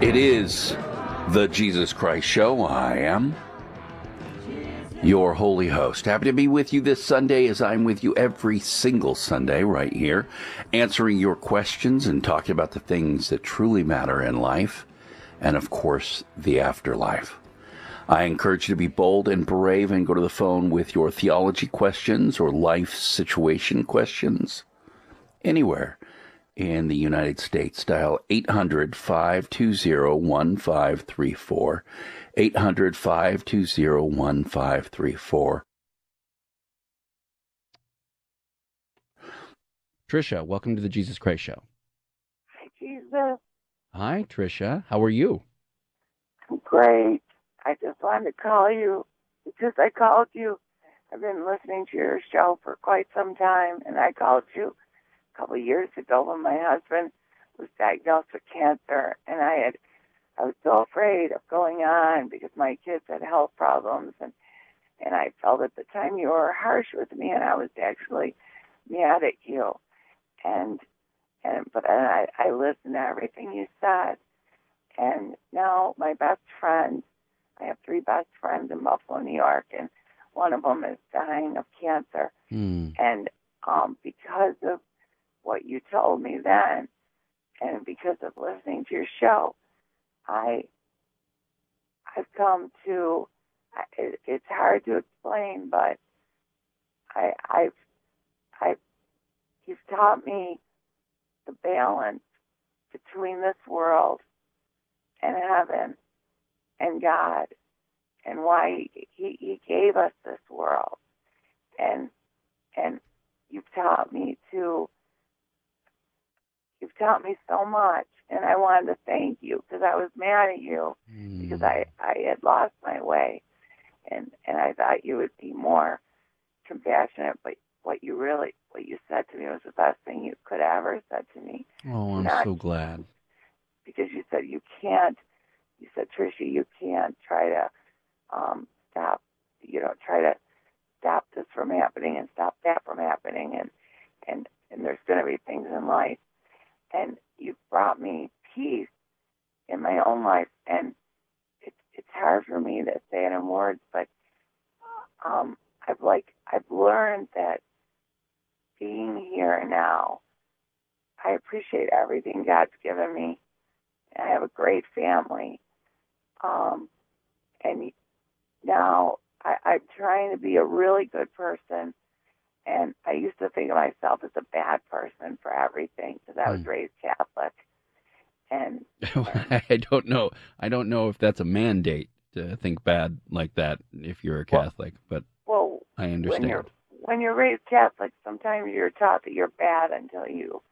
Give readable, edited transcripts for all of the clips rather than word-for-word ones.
It is the Jesus Christ Show. I am your holy host. Happy to be with you this Sunday, as I'm with you every single Sunday right here, answering your questions and talking about the things that truly matter in life and, of course, the afterlife. I encourage you to be bold and brave and go to the phone with your theology questions or life situation questions anywhere in the United States. Dial 800-520-1534, 800-520-1534. Tricia, welcome to the Jesus Christ Show. Hi, Jesus. Hi, Tricia. How are you? I'm great. I just wanted to call you because I called you. I've been listening to your show for quite some time, and I called you a couple of years ago when my husband was diagnosed with cancer, and I was so afraid of going on because my kids had health problems, and I felt at the time you were harsh with me, and I was actually mad at you. But I listened to everything you said, and now my best friend, I have 3 best friends in Buffalo, New York, and one of them is dying of cancer. And because of what you told me then, and because of listening to your show, I've come to, it's hard to explain, but you've taught me the balance between this world and heaven and God, and why he gave us this world. And you've taught me so much, and I wanted to thank you because I was mad at you because I had lost my way, and I thought you would be more compassionate, but what you said to me was the best thing you could ever said to me. Oh, I'm so glad. Because you said Tricia, you can't try to stop this from happening and stop that from happening, and there's going to be things in life, and you've brought me peace in my own life, and it's hard for me to say it in words, but I've learned that being here now, I appreciate everything God's given me. I have a great family, and now I'm trying to be a really good person. And I used to think of myself as a bad person for everything because I was raised Catholic. And I don't know if that's a mandate to think bad like that if you're a Catholic, but I understand. When you're raised Catholic, sometimes you're taught that you're bad until you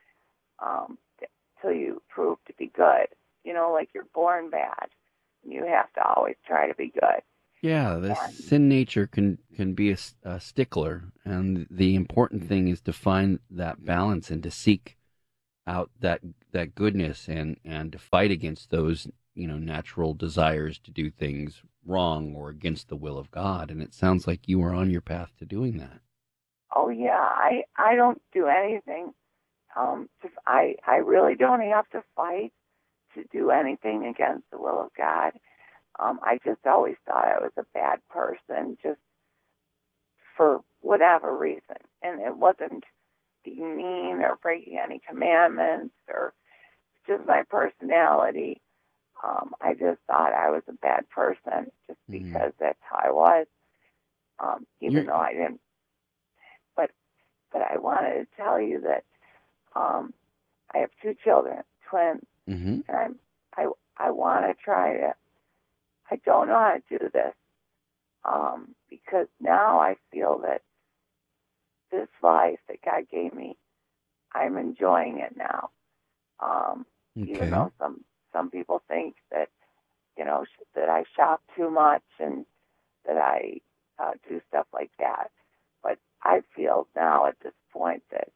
prove to be good. You know, like you're born bad. You have to always try to be good. Yeah, the sin nature can be a stickler, and the important thing is to find that balance and to seek out that goodness and to fight against those natural desires to do things wrong or against the will of God. And it sounds like you are on your path to doing that. Oh yeah, I don't do anything. I really don't have to fight to do anything against the will of God. I just always thought I was a bad person, just for whatever reason. And it wasn't being mean or breaking any commandments or just my personality. I just thought I was a bad person just because that's how I was, even though I didn't. But I wanted to tell you that I have 2 children, twins, and I want to try to. I don't know how to do this because now I feel that this life that God gave me, I'm enjoying it now. Even though some people think that that I shop too much and that I do stuff like that, but I feel now at this point that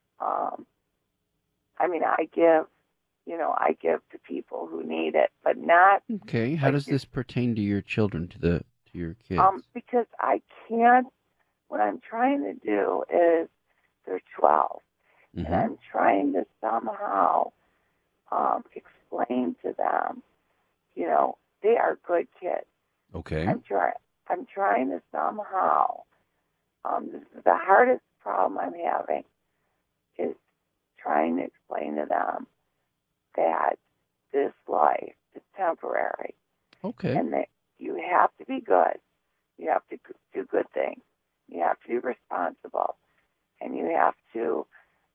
I give to people who need it, but not. Okay, how does this pertain to your children, to your kids? Because I can't. What I'm trying to do is they're 12, and I'm trying to somehow explain to them they are good kids. Okay. I'm trying to somehow. This is the hardest problem I'm having, is trying to explain to them that this life is temporary. Okay. And that you have to be good. You have to do good things. You have to be responsible. And you have to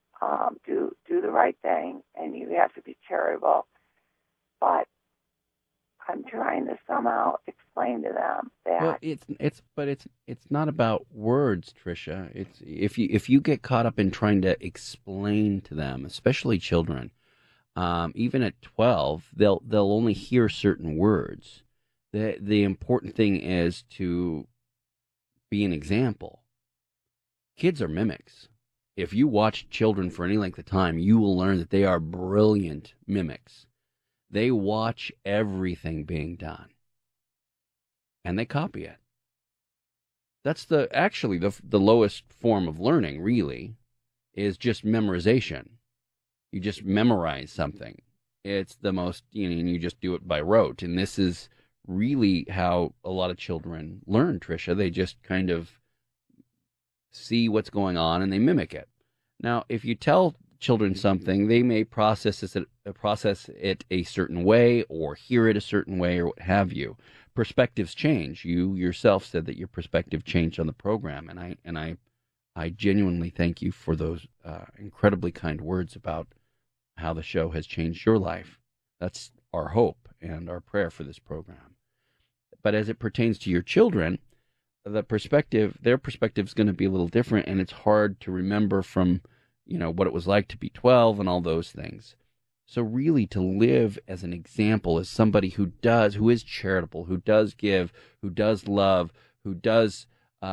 do the right thing. And you have to be charitable. But I'm trying to somehow explain to them that. Well, it's not about words, Tricia. It's if you get caught up in trying to explain to them, especially children, even at 12, they'll only hear certain words. The important thing is to be an example. Kids are mimics. If you watch children for any length of time, you will learn that they are brilliant mimics. They watch everything being done, and they copy it. That's actually the lowest form of learning, really, is just memorization. You just memorize something. It's the most, and you just do it by rote. And this is really how a lot of children learn, Tricia. They just kind of see what's going on and they mimic it. Now, if you tell children something, they may process it a certain way or hear it a certain way or what have you. Perspectives change. You yourself said that your perspective changed on the program, and I genuinely thank you for those incredibly kind words about how the show has changed your life. That's our hope and our prayer for this program. But as it pertains to your children, their perspective is going to be a little different, and it's hard to remember from what it was like to be 12 and all those things. So really, to live as an example, as somebody who is charitable, who does give, who does love, who does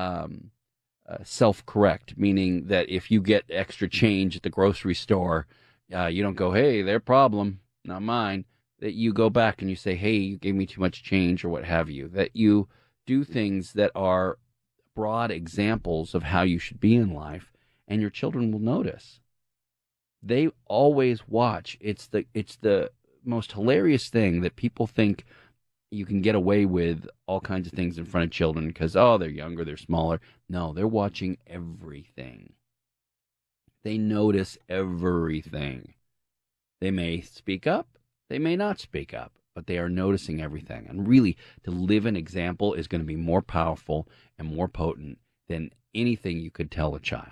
self-correct, meaning that if you get extra change at the grocery store, you don't go, hey, their problem, not mine. That you go back and you say, hey, you gave me too much change or what have you. That you do things that are broad examples of how you should be in life, and your children will notice. They always watch. It's the most hilarious thing that people think you can get away with all kinds of things in front of children because, they're younger, they're smaller. No, they're watching everything. They notice everything. They may speak up. They may not speak up, but they are noticing everything. And really, to live an example is going to be more powerful and more potent than anything you could tell a child.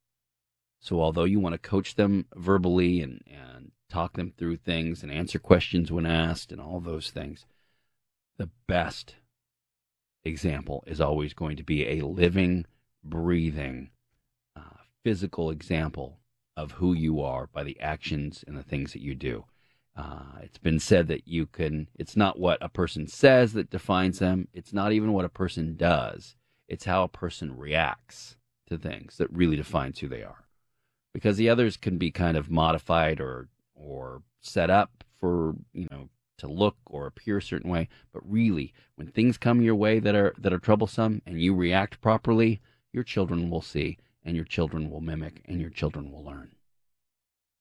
So although you want to coach them verbally and talk them through things and answer questions when asked and all those things, the best example is always going to be a living, breathing, physical example of who you are by the actions and the things that you do. It's been said that it's not what a person says that defines them. It's not even what a person does. It's how a person reacts to things that really defines who they are. Because the others can be kind of modified or set up for, to look or appear a certain way. But really, when things come your way that are troublesome and you react properly, your children will see, and your children will mimic, and your children will learn.